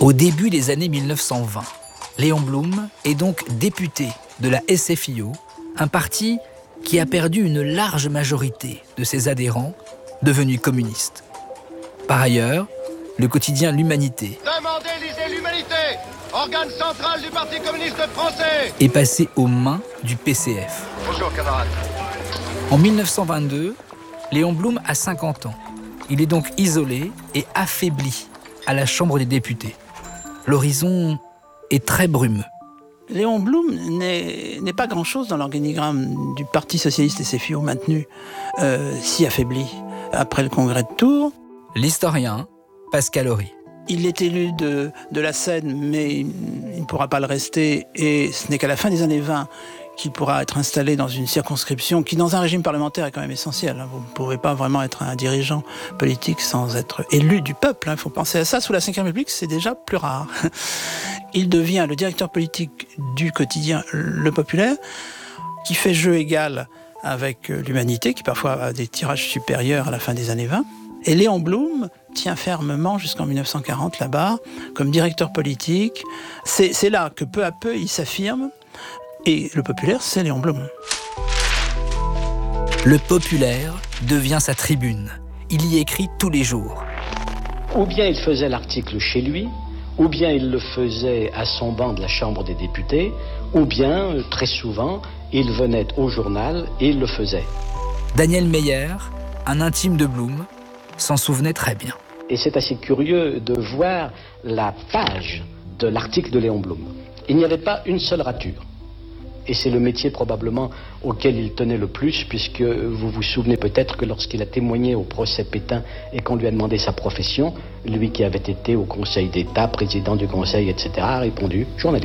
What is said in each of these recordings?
Au début des années 1920, Léon Blum est donc député de la SFIO, un parti qui a perdu une large majorité de ses adhérents devenus communistes. Par ailleurs, le quotidien L'Humanité Demandez, lisez l'Humanité, organe central du Parti communiste français, est passé aux mains du PCF. Bonjour camarades. En 1922, Léon Blum a 50 ans. Il est donc isolé et affaibli à la Chambre des députés. L'horizon est très brumeux. Léon Blum n'est pas grand-chose dans l'organigramme du Parti socialiste SFIO maintenu, si affaibli. Après le congrès de Tours, l'historien Pascal Horry. Il est élu de la Seine, mais il ne pourra pas le rester, et ce n'est qu'à la fin des années 20 qu'il pourra être installé dans une circonscription qui, dans un régime parlementaire, est quand même essentielle. Vous ne pouvez pas vraiment être un dirigeant politique sans être élu du peuple. Il faut penser à ça. Sous la Ve République, c'est déjà plus rare. Il devient le directeur politique du quotidien Le Populaire, qui fait jeu égal avec l'Humanité, qui parfois a des tirages supérieurs à la fin des années 20. Et Léon Blum tient fermement jusqu'en 1940 là-bas, comme directeur politique. C'est là que peu à peu il s'affirme. Et Le Populaire, c'est Léon Blum. Le Populaire devient sa tribune. Il y écrit tous les jours. Ou bien il faisait l'article chez lui, ou bien il le faisait à son banc de la Chambre des députés, ou bien, très souvent, il venait au journal et il le faisait. Daniel Meyer, un intime de Blum, s'en souvenait très bien. Et c'est assez curieux de voir la page de l'article de Léon Blum. Il n'y avait pas une seule rature. Et c'est le métier probablement auquel il tenait le plus, puisque vous vous souvenez peut-être que lorsqu'il a témoigné au procès Pétain et qu'on lui a demandé sa profession, lui qui avait été au Conseil d'État, président du Conseil, etc., a répondu « journaliste ».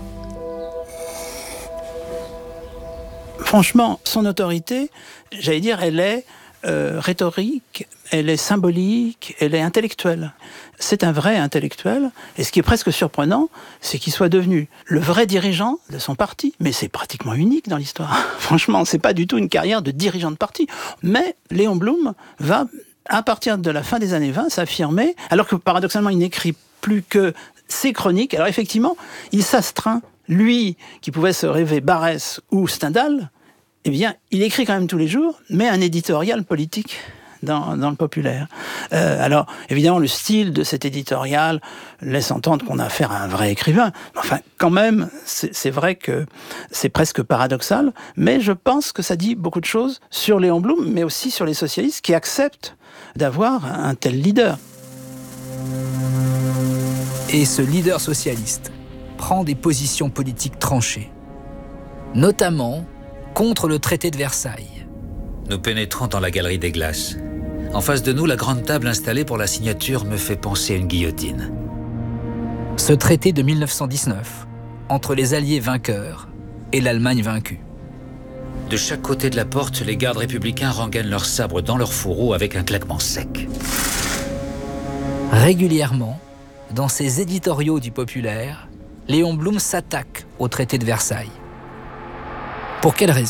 Franchement, son autorité, j'allais dire, elle est rhétorique, elle est symbolique, elle est intellectuelle. C'est un vrai intellectuel, et ce qui est presque surprenant, c'est qu'il soit devenu le vrai dirigeant de son parti. Mais c'est pratiquement unique dans l'histoire. Franchement, c'est pas du tout une carrière de dirigeant de parti. Mais Léon Blum va, à partir de la fin des années 20, s'affirmer, alors que paradoxalement, il n'écrit plus que ses chroniques. Alors effectivement, il s'astreint, lui, qui pouvait se rêver Barrès ou Stendhal, eh bien, il écrit quand même tous les jours, mais un éditorial politique dans le Populaire. Alors, évidemment, le style de cet éditorial laisse entendre qu'on a affaire à un vrai écrivain. Enfin, quand même, c'est vrai que c'est presque paradoxal, mais je pense que ça dit beaucoup de choses sur Léon Blum, mais aussi sur les socialistes qui acceptent d'avoir un tel leader. Et ce leader socialiste prend des positions politiques tranchées, notamment contre le traité de Versailles. Nous pénétrons dans la galerie des glaces. En face de nous, la grande table installée pour la signature me fait penser à une guillotine. Ce traité de 1919, entre les Alliés vainqueurs et l'Allemagne vaincue. De chaque côté de la porte, les gardes républicains rengainent leurs sabres dans leurs fourreaux avec un claquement sec. Régulièrement, dans ses éditoriaux du Populaire, Léon Blum s'attaque au traité de Versailles. Pour quelle raison ?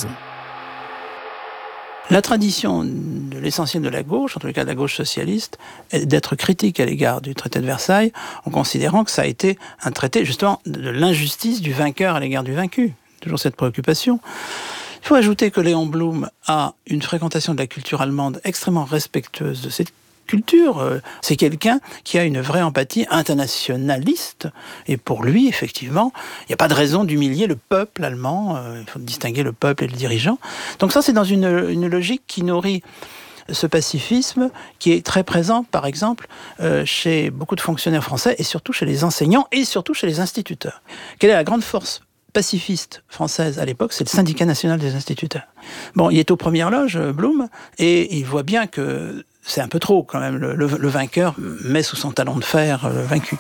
La tradition de l'essentiel de la gauche, en tout cas de la gauche socialiste, est d'être critique à l'égard du traité de Versailles, en considérant que ça a été un traité justement de l'injustice du vainqueur à l'égard du vaincu. Toujours cette préoccupation. Il faut ajouter que Léon Blum a une fréquentation de la culture allemande extrêmement respectueuse de cette culture. C'est quelqu'un qui a une vraie empathie internationaliste. Et pour lui, effectivement, il n'y a pas de raison d'humilier le peuple allemand. Il faut distinguer le peuple et le dirigeant. Donc ça, c'est dans une logique qui nourrit ce pacifisme qui est très présent, par exemple, chez beaucoup de fonctionnaires français et surtout chez les enseignants et surtout chez les instituteurs. Quelle est la grande force pacifiste française à l'époque? C'est le syndicat national des instituteurs. Bon, il est aux premières loges, Blum, et il voit bien que c'est un peu trop, quand même. Le vainqueur met sous son talon de fer le vaincu.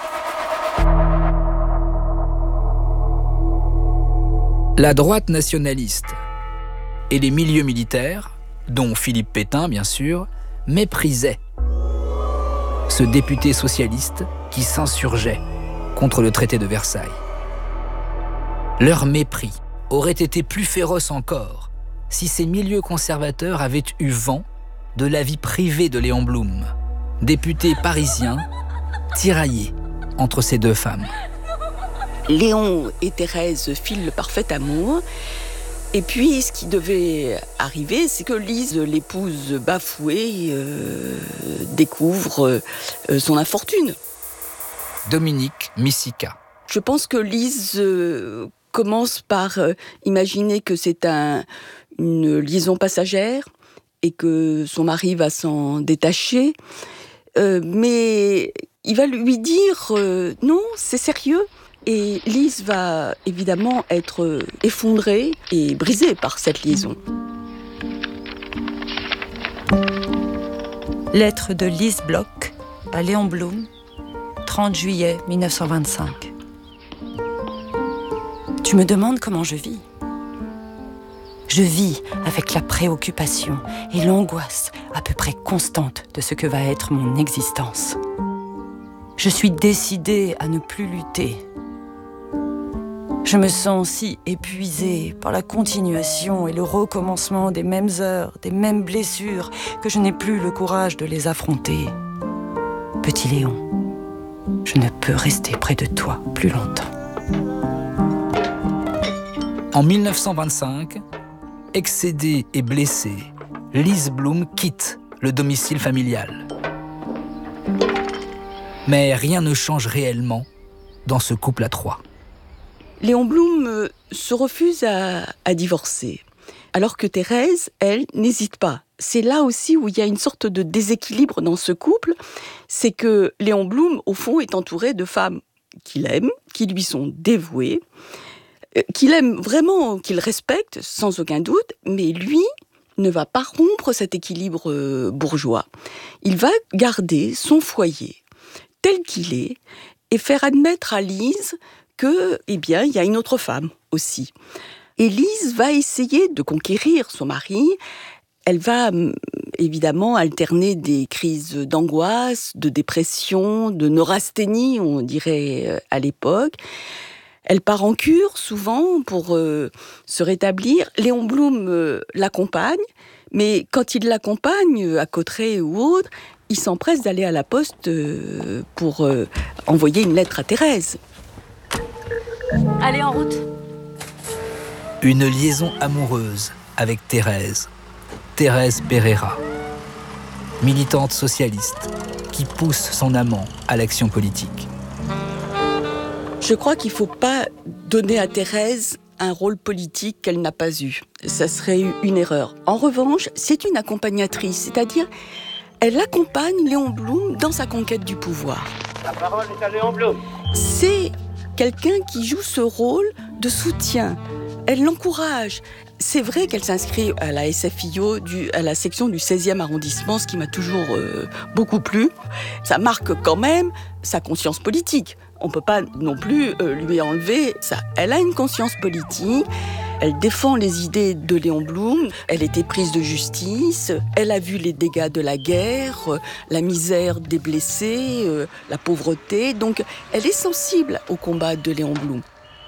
La droite nationaliste et les milieux militaires, dont Philippe Pétain, bien sûr, méprisaient ce député socialiste qui s'insurgeait contre le traité de Versailles. Leur mépris aurait été plus féroce encore si ces milieux conservateurs avaient eu vent de la vie privée de Léon Blum, député parisien, tiraillé entre ces deux femmes. Léon et Thérèse filent le parfait amour. Et puis, ce qui devait arriver, c'est que Lise, l'épouse bafouée, découvre son infortune. Dominique Missika. Je pense que Lise commence par imaginer que c'est une liaison passagère et que son mari va s'en détacher. Mais il va lui dire non, c'est sérieux. Et Lise va évidemment être effondrée et brisée par cette liaison. Lettre de Lise Bloch à Léon Blum, 30 juillet 1925. Tu me demandes comment je vis. Je vis avec la préoccupation et l'angoisse à peu près constante de ce que va être mon existence. Je suis décidée à ne plus lutter. Je me sens si épuisée par la continuation et le recommencement des mêmes heures, des mêmes blessures, que je n'ai plus le courage de les affronter. Petit Léon, je ne peux rester près de toi plus longtemps. En 1925, excédée et blessée, Lise Blum quitte le domicile familial. Mais rien ne change réellement dans ce couple à trois. Léon Blum se refuse à divorcer, alors que Thérèse, elle, n'hésite pas. C'est là aussi où il y a une sorte de déséquilibre dans ce couple, c'est que Léon Blum, au fond, est entouré de femmes qu'il aime, qui lui sont dévouées, qu'il aime vraiment, qu'il respecte, sans aucun doute, mais lui ne va pas rompre cet équilibre bourgeois. Il va garder son foyer tel qu'il est et faire admettre à Lise que, eh bien, il y a une autre femme aussi. Et Lise va essayer de conquérir son mari. Elle va évidemment alterner des crises d'angoisse, de dépression, de neurasthénie, on dirait à l'époque. Elle part en cure souvent pour se rétablir. Léon Blum l'accompagne, mais quand il l'accompagne à Cauterets ou autre, il s'empresse d'aller à la poste pour envoyer une lettre à Thérèse. Allez, en route. Une liaison amoureuse avec Thérèse Pereira, militante socialiste qui pousse son amant à l'action politique. Je crois qu'il ne faut pas donner à Thérèse un rôle politique qu'elle n'a pas eu. Ça serait une erreur. En revanche, c'est une accompagnatrice, c'est-à-dire elle accompagne Léon Blum dans sa conquête du pouvoir. La parole est à Léon Blum. C'est quelqu'un qui joue ce rôle de soutien. Elle l'encourage. C'est vrai qu'elle s'inscrit à la SFIO, à la section du 16e arrondissement, ce qui m'a toujours beaucoup plu. Ça marque quand même sa conscience politique. On ne peut pas non plus lui enlever ça. Elle a une conscience politique. Elle défend les idées de Léon Blum. Elle était prise de justice. Elle a vu les dégâts de la guerre, la misère des blessés, la pauvreté. Donc, elle est sensible au combat de Léon Blum.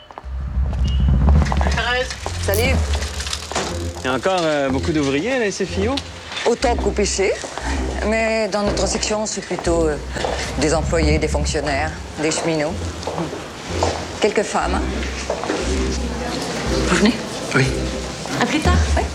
Thérèse. Salut. Il y a encore beaucoup d'ouvriers à la SFIO? Autant qu'au PC, mais dans notre section, c'est plutôt des employés, des fonctionnaires, des cheminots. Quelques femmes. Vous venez? Oui. À plus tard, oui.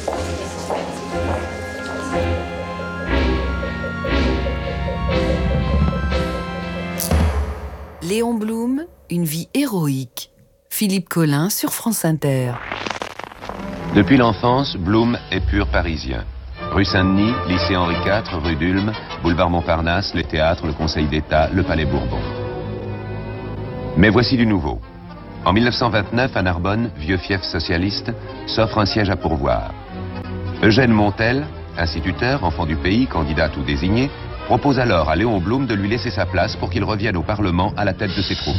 Léon Blum, une vie héroïque. Philippe Collin sur France Inter. Depuis l'enfance, Blum est pur parisien. Rue Saint-Denis, lycée Henri IV, rue d'Ulm, boulevard Montparnasse, les théâtres, le Conseil d'État, le Palais Bourbon. Mais voici du nouveau. En 1929, à Narbonne, vieux fief socialiste, s'offre un siège à pourvoir. Eugène Montel, instituteur, enfant du pays, candidat tout désigné, propose alors à Léon Blum de lui laisser sa place pour qu'il revienne au Parlement à la tête de ses troupes.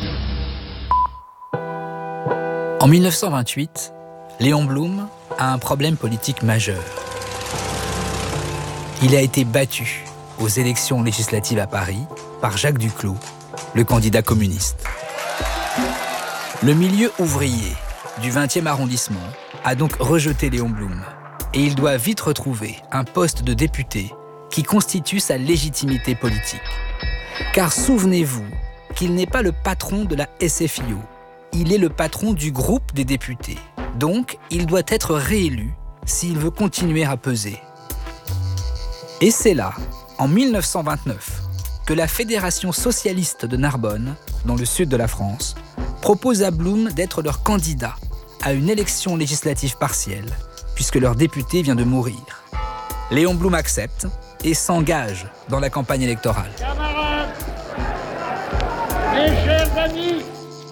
En 1928, Léon Blum a un problème politique majeur. Il a été battu aux élections législatives à Paris par Jacques Duclos, le candidat communiste. Le milieu ouvrier du 20e arrondissement a donc rejeté Léon Blum et il doit vite retrouver un poste de député qui constitue sa légitimité politique. Car souvenez-vous, qu'il n'est pas le patron de la SFIO. Il est le patron du groupe des députés. Donc, il doit être réélu s'il veut continuer à peser. Et c'est là, en 1929, que la Fédération socialiste de Narbonne, dans le sud de la France, propose à Blum d'être leur candidat à une élection législative partielle, puisque leur député vient de mourir. Léon Blum accepte et s'engage dans la campagne électorale. Camarades, mes chers amis,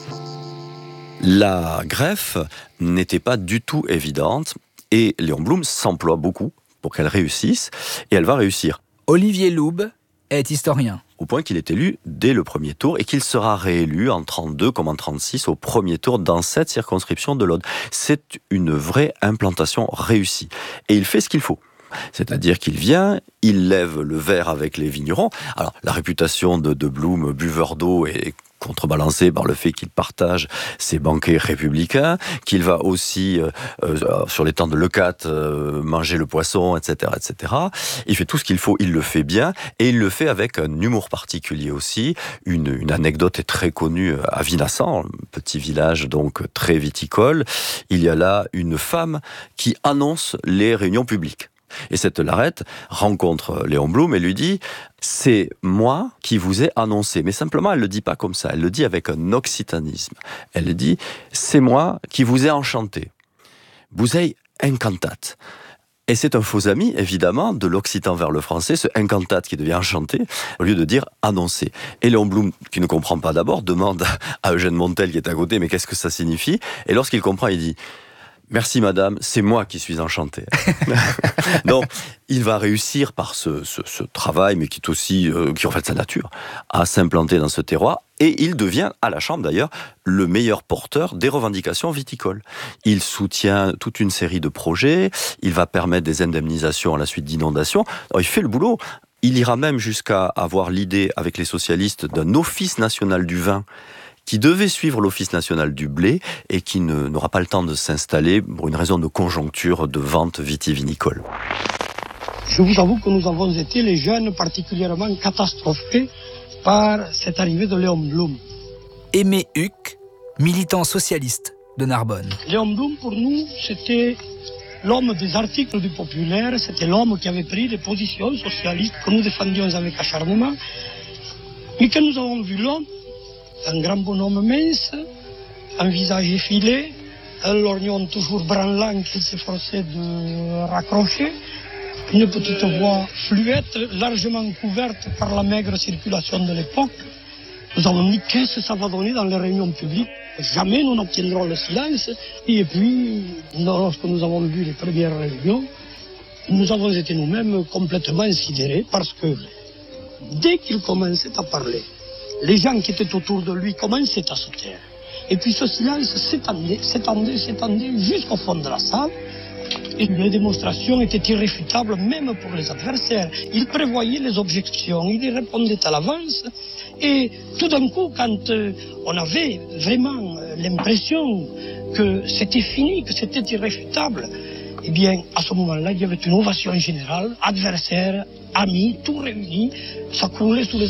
la greffe n'était pas du tout évidente et Léon Blum s'emploie beaucoup pour qu'elle réussisse, et elle va réussir. Olivier Loub est historien. Au point qu'il est élu dès le premier tour et qu'il sera réélu en 32 comme en 36 au premier tour dans cette circonscription de l'Aude. C'est une vraie implantation réussie. Et il fait ce qu'il faut. C'est-à-dire qu'il vient, il lève le verre avec les vignerons. Alors, la réputation de Blum, buveur d'eau, est contrebalancée par le fait qu'il partage ses banquets républicains, qu'il va aussi, sur les temps de Leucate, manger le poisson, etc., etc. Il fait tout ce qu'il faut, il le fait bien, et il le fait avec un humour particulier aussi. Une anecdote est très connue à Vinassan, un petit village donc très viticole. Il y a là une femme qui annonce les réunions publiques. Et cette Larette rencontre Léon Blum et lui dit « C'est moi qui vous ai annoncé ». Mais simplement, elle ne le dit pas comme ça, elle le dit avec un occitanisme. Elle dit « C'est moi qui vous ai enchanté ». Vous êtes encantat. Et c'est un faux ami, évidemment, de l'occitan vers le français, ce encantat qui devient enchanté, au lieu de dire annoncer. Et Léon Blum, qui ne comprend pas d'abord, demande à Eugène Montel qui est à côté « Mais qu'est-ce que ça signifie ?» Et lorsqu'il comprend, il dit « Merci madame, c'est moi qui suis enchanté. » Donc, il va réussir par ce travail, mais qui est aussi, qui reflète sa nature, à s'implanter dans ce terroir. Et il devient, à la Chambre d'ailleurs, le meilleur porteur des revendications viticoles. Il soutient toute une série de projets, il va permettre des indemnisations à la suite d'inondations. Alors, il fait le boulot. Il ira même jusqu'à avoir l'idée, avec les socialistes, d'un office national du vin, qui devait suivre l'Office national du blé et qui n'aura pas le temps de s'installer pour une raison de conjoncture de vente vitivinicole. Je vous avoue que nous avons été, les jeunes, particulièrement catastrophés par cette arrivée de Léon Blum. Aimé Huc, militant socialiste de Narbonne. Léon Blum, pour nous, c'était l'homme des articles du Populaire, c'était l'homme qui avait pris des positions socialistes que nous défendions avec acharnement, mais que nous avons vu l'homme, un grand bonhomme mince, un visage effilé, un lorgnon toujours branlant qu'il s'efforçait de raccrocher, une petite voix fluette, largement couverte par la maigre circulation de l'époque. Nous avons dit, qu'est-ce que ça va donner dans les réunions publiques? Jamais nous n'obtiendrons le silence. Et puis, lorsque nous avons vu les premières réunions, nous avons été nous-mêmes complètement sidérés parce que dès qu'il commençait à parler, les gens qui étaient autour de lui commençaient à se taire. Et puis ce silence s'étendait jusqu'au fond de la salle. Et les démonstrations étaient irréfutables même pour les adversaires. Il prévoyait les objections, il y répondait à l'avance. Et tout d'un coup, quand on avait vraiment l'impression que c'était fini, que c'était irréfutable, eh bien, à ce moment-là, il y avait une ovation générale, adversaires, amis, tout réunis, ça coulait sous les